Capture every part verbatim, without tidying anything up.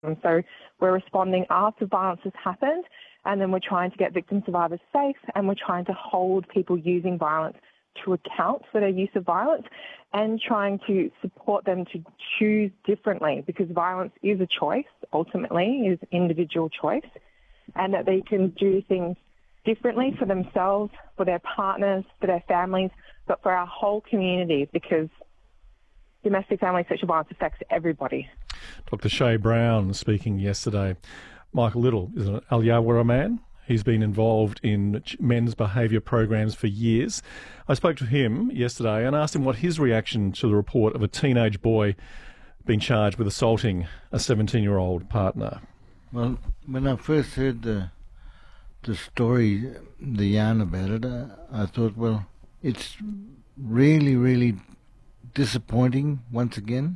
And so we're responding after violence has happened, and then we're trying to get victim survivors safe, and we're trying to hold people using violence to account for their use of violence, and trying to support them to choose differently, because violence is a choice, ultimately, is individual choice, and that they can do things differently for themselves, for their partners, for their families, but for our whole community, because domestic family sexual violence affects everybody. Doctor Shay Brown speaking yesterday. Michael Little is an Al Yawara man. He's been involved in men's behaviour programs for years. I spoke to him yesterday and asked him what his reaction to the report of a teenage boy being charged with assaulting a seventeen-year-old partner. Well, when I first heard the the story, the yarn about it, uh, I thought, well, it's really, really disappointing once again,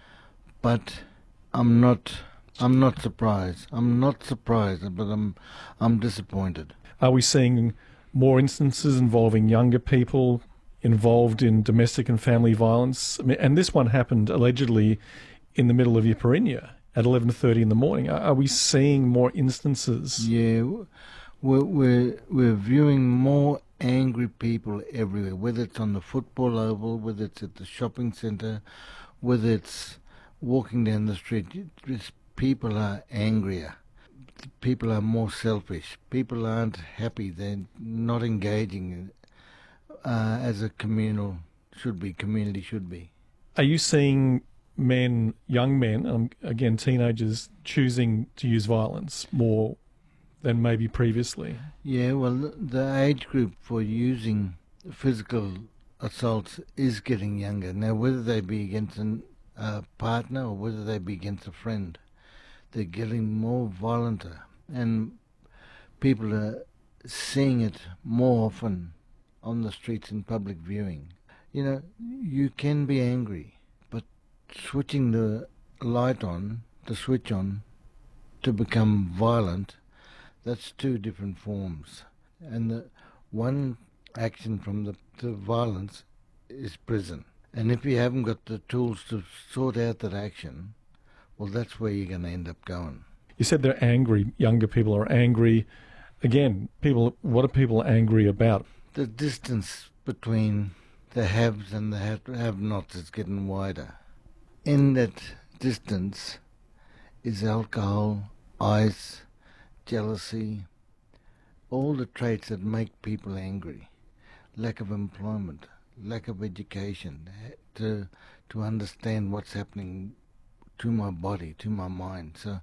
but I'm not I'm not surprised. I'm not surprised, but I'm I'm disappointed. Are we seeing more instances involving younger people involved in domestic and family violence? I mean, and this one happened allegedly in the middle of Ypiranga at eleven thirty in the morning. Are, are we seeing more instances? Yeah, we're, we're, we're viewing more angry people everywhere, whether it's on the football oval, whether it's at the shopping centre, whether it's walking down the street. It's, people are angrier. People are more selfish. People aren't happy. They're not engaging uh, as a communal should be, community should be. Are you seeing men, young men, um, again teenagers, choosing to use violence more than maybe previously? Yeah, well, the age group for using physical assaults is getting younger. Now, whether they be against a uh, partner or whether they be against a friend, they're getting more violent, and people are seeing it more often on the streets in public viewing. You know, you can be angry, but switching the light on, the switch on, to become violent, that's two different forms. And the one action from the, the violence is prison. And if you haven't got the tools to sort out that action, well, that's where you're going to end up going. You said they're angry. Younger people are angry. Again, people. What are people angry about? The distance between the haves and the have- have-nots is getting wider. In that distance is alcohol, ice, jealousy, all the traits that make people angry. Lack of employment, lack of education, to to understand what's happening to my body, to my mind. So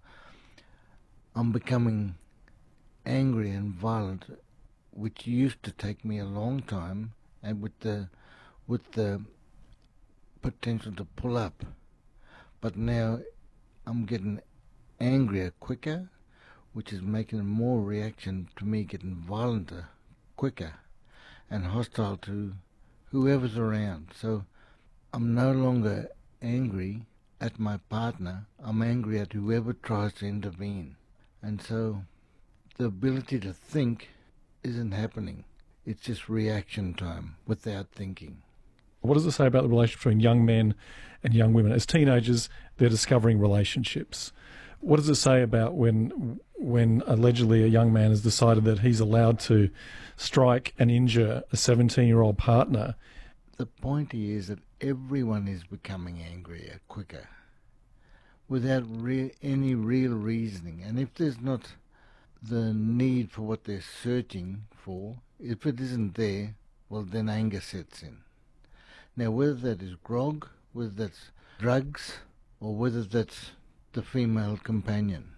I'm becoming angry and violent, which used to take me a long time, and with the with the potential to pull up. But now I'm getting angrier quicker, which is making more reaction to me getting violenter quicker and hostile to whoever's around. So I'm no longer angry at my partner, I'm angry at whoever tries to intervene. And so the ability to think isn't happening. It's just reaction time without thinking. What does it say about the relationship between young men and young women? As teenagers, they're discovering relationships. What does it say about when when allegedly a young man has decided that he's allowed to strike and injure a seventeen-year-old partner? The point is that everyone is becoming angrier quicker without re- any real reasoning. And if there's not the need for what they're searching for, if it isn't there, well, then anger sets in. Now, whether that is grog, whether that's drugs, or whether that's the female companion,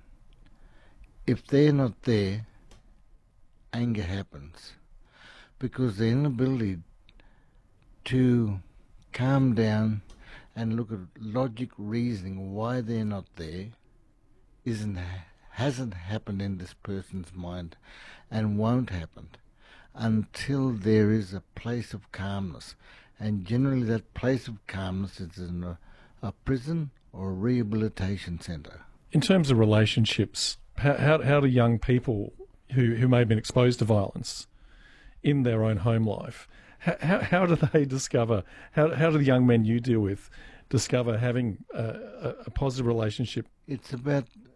if they're not there, anger happens. Because the inability to calm down and look at logic reasoning why they're not there isn't hasn't happened in this person's mind and won't happen until there is a place of calmness. And generally that place of calmness is in a, a prison or a rehabilitation centre. In terms of relationships, how, how, how do young people who, who may have been exposed to violence in their own home life, how, how, how do they discover, how, how do the young men you deal with discover having a, a, a positive relationship? It's about